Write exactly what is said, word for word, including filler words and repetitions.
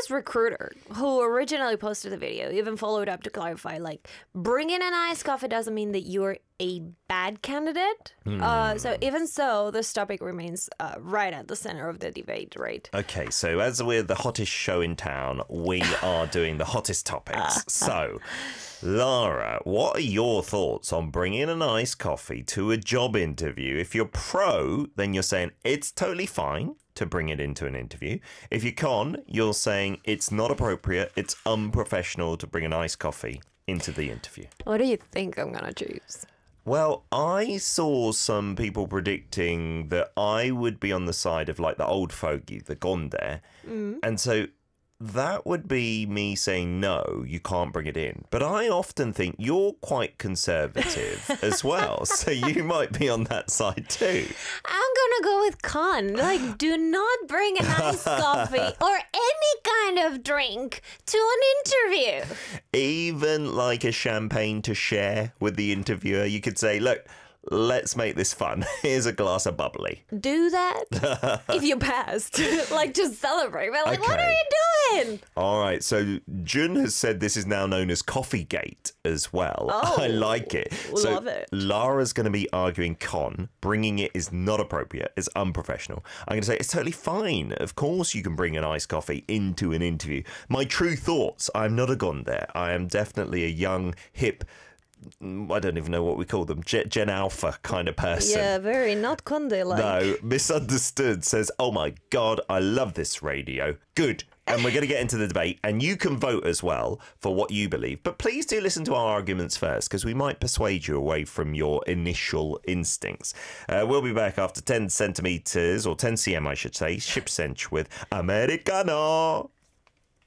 this recruiter who originally posted the video even followed up to clarify, like, bringing an iced coffee doesn't mean that you're a bad candidate. Mm. Uh, so even so, this topic remains uh, right at the center of the debate, right? Okay, so as we're the hottest show in town, we are doing the hottest topics. So, Lara, what are your thoughts on bringing an iced coffee to a job interview? If you're pro, then you're saying it's totally fine to bring it into an interview. If you're con, you're saying it's not appropriate, it's unprofessional to bring an iced coffee into the interview. What do you think I'm going to choose? Well, I saw some people predicting that I would be on the side of like the old fogey, the gonde. Mm. And so that would be me saying, no, you can't bring it in. But I often think you're quite conservative as well. So you might be on that side too. I'm going to go with con. Like, do not bring an iced coffee or any kind of drink to an interview. Even like a champagne to share with the interviewer. You could say, look, let's make this fun. Here's a glass of bubbly. Do that if you passed. Like, just celebrate. But like, okay. What are you doing? All right. So Jun has said this is now known as Coffeegate as well. Oh, I like it. Love so it. Lara's going to be arguing con. Bringing it is not appropriate. It's unprofessional. I'm going to say it's totally fine. Of course you can bring an iced coffee into an interview. My true thoughts, I'm not a gonde. I am definitely a young, hip, I don't even know what we call them, Gen, Gen Alpha kind of person. Yeah, very not Conde-like. No, Misunderstood says, oh my God, I love this radio. Good. And we're going to get into the debate, and you can vote as well for what you believe. But please do listen to our arguments first, because we might persuade you away from your initial instincts. Uh, we'll be back after ten centimetres, or ten centimeters, I should say, Ship Cinch with Americano.